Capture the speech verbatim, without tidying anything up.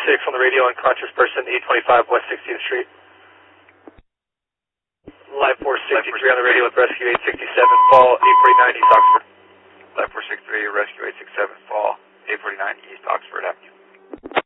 six on the radio, unconscious person, eight twenty-five West sixtieth Street. Live four sixty-three on the radio with rescue eight sixty-seven, fall eight forty-nine East Oxford. Live four sixty-three, rescue eight sixty-seven, fall eight forty-nine East Oxford Avenue.